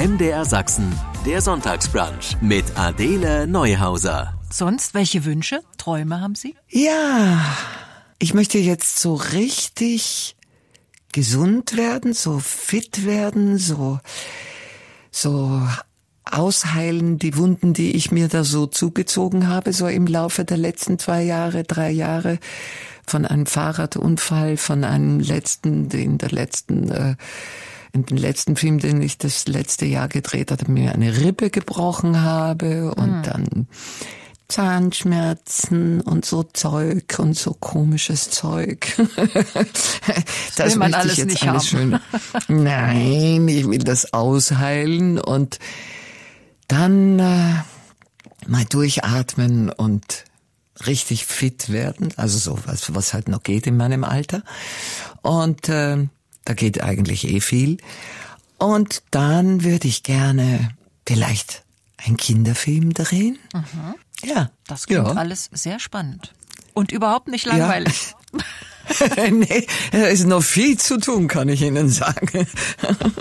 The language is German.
MDR Sachsen, der Sonntagsbrunch mit Adele Neuhauser. Sonst, welche Wünsche, Träume haben Sie? Ja, ich möchte jetzt so richtig gesund werden, so fit werden, so ausheilen die Wunden, die ich mir da so zugezogen habe, so im Laufe der letzten 3 Jahre, von einem Fahrradunfall, von einem in den letzten Film, den ich das letzte Jahr gedreht hatte, mir eine Rippe gebrochen habe und dann Zahnschmerzen und so Zeug und so komisches Zeug. Das will man alles nicht haben. Nein, ich will das ausheilen und dann mal durchatmen und richtig fit werden. Also so was halt noch geht in meinem Alter. Und da geht eigentlich viel. Und dann würde ich gerne vielleicht einen Kinderfilm drehen. Mhm. Ja. Das klingt alles sehr spannend. Und überhaupt nicht langweilig. Ja. Nee, da ist noch viel zu tun, kann ich Ihnen sagen.